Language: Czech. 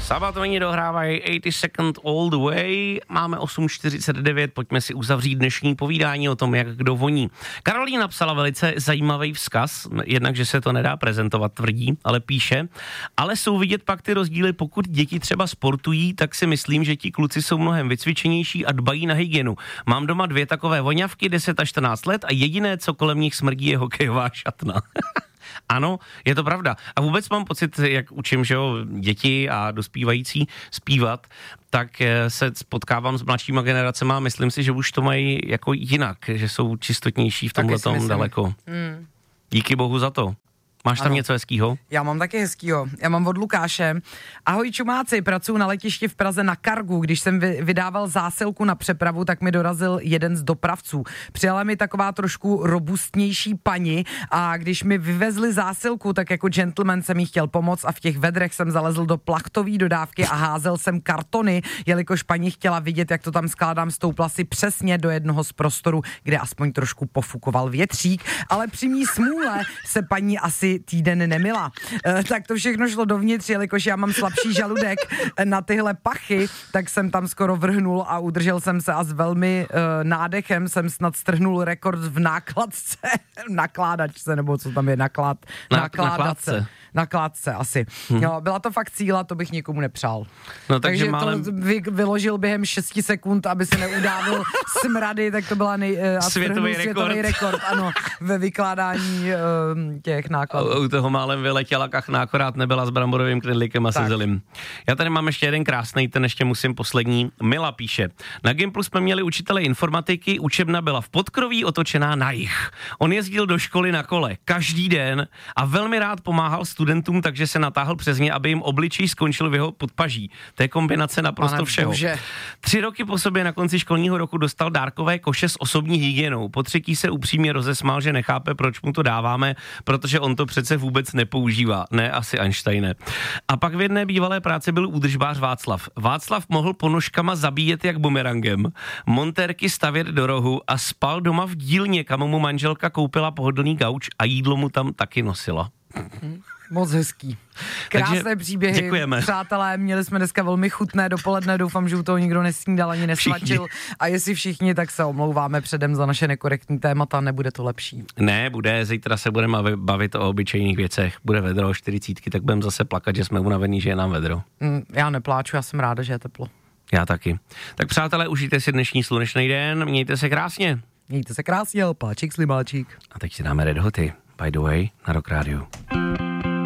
Sabat oni dohrávají 80 Second All the Way, máme 8:49, pojďme si uzavřít dnešní povídání o tom, jak kdo voní. Karolína napsala velice zajímavý vzkaz, jednak, že se to nedá prezentovat, tvrdí, ale píše, ale jsou vidět pak ty rozdíly, pokud děti třeba sportují, tak si myslím, že ti kluci jsou mnohem vycvičenější a dbají na hygienu. Mám doma 2 takové voňavky, 10 a 14 let a jediné, co kolem nich smrdí, je hokejová šatna. Ano, je to pravda. A vůbec mám pocit, jak učím, že jo, děti a dospívající zpívat, tak se potkávám s mladšíma generacemi a myslím si, že už to mají jako jinak, že jsou čistotnější v tomhletom daleko. Díky bohu za to. Máš tam něco hezkýho? Já mám taky hezkýho. Já mám od Lukáše. Ahoj čumáci, pracuji na letišti v Praze na Cargu. Když jsem vydával zásilku na přepravu, tak mi dorazil jeden z dopravců. Přijela mi taková trošku robustnější paní a když mi vyvezli zásilku, tak jako gentleman jsem jí chtěl pomoct a v těch vedrech jsem zalezl do plachtové dodávky a házel jsem kartony, jelikož paní chtěla vidět, jak to tam skládám, stoupla si přesně do jednoho z prostorů, kde aspoň trošku pofukoval větřík, ale při mý smůle se paní asi týden nemila. Tak to všechno šlo dovnitř, jelikož já mám slabší žaludek na tyhle pachy, tak jsem tam skoro vrhnul a udržel jsem se a s velmi nádechem jsem snad strhnul rekord v nakládačce, nebo co tam je, nakládce asi. No, byla to fakt síla, to bych nikomu nepřál. No, takže málem... to vyložil během 6 sekund, aby se neudávil smrady, tak to byla světový rekord, ano, ve vykládání těch nákladů. U toho málem vyletěla kachna, akorát nebyla s bramborovým knedlíkem a se zelím. Já tady mám ještě jeden krásný, ten ještě musím poslední. Mila píše, na Gimplu jsme měli učitele informatiky, učebna byla v podkroví otočená na jih. On jezdil do školy na kole každý den a velmi rád pomáhal studentům, takže se natáhl přes ně, aby jim obličej skončil v jeho podpaží. To je kombinace naprosto všeho. 3 roky po sobě na konci školního roku dostal dárkové koše s osobní hygienou. Po 3. se upřímně rozesmál, že nechápe, proč mu to dáváme, protože on to přece vůbec nepoužívá. Ne, asi Einsteine. A pak v jedné bývalé práci byl údržbář Václav. Václav mohl ponožkama zabíjet jak bumerangem, montérky stavět do rohu a spal doma v dílně, kam mu manželka koupila pohodlný gauč a jídlo mu tam taky nosila. Moc hezký. Krásné příběhy. Děkujeme. Přátelé, měli jsme dneska velmi chutné dopoledne, doufám, že u toho nikdo nesnídal ani nesvačil. A jestli všichni, tak se omlouváme předem za naše nekorektní témata, nebude to lepší. Ne, bude, zítra se budeme bavit o obyčejných věcech. Bude vedro, 40, tak budeme zase plakat, že jsme unavený, že je nám vedro. Já nepláču, já jsem ráda, že je teplo. Já taky. Tak přátelé, užijte si dnešní slunečný den, mějte se krásně. Mějte se krásně, Páčik Slimáčik. A teď si dáme Red Hoty, by the way, na Rock Radio.